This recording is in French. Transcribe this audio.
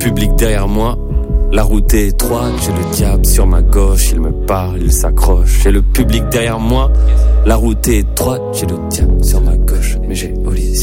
public derrière moi. La route est étroite, j'ai le diable sur ma gauche. Il me parle, il s'accroche. J'ai le public derrière moi. La route est étroite, j'ai le diable sur ma gauche. Mais j'ai Oli